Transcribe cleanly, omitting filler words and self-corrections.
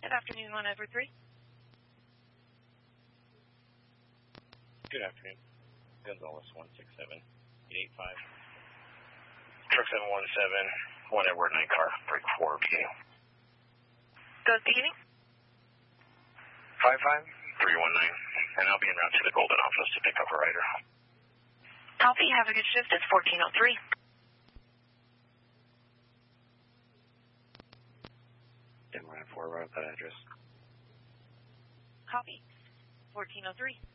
Good afternoon, 1 over 3. Good afternoon. Gonzales 167 885. Truck 717 1 Edward 9 car break 4 beginning. Go beginning. 55319, and I'll be en route to the Golden office to pick up a rider. Copy. Have a good shift. It's 1403. Denver 4, right at that address. Copy. 1403.